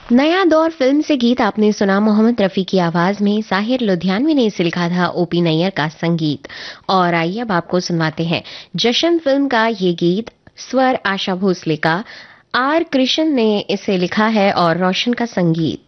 नया दौर फिल्म से गीत आपने सुना। मोहम्मद रफी की आवाज में साहिर लुधियानवी ने इसे लिखा था, ओपी नैयर का संगीत। और आइए अब आपको सुनवाते हैं जशन फिल्म का ये गीत। स्वर आशा भोसले का, आर कृष्ण ने इसे लिखा है और रोशन का संगीत।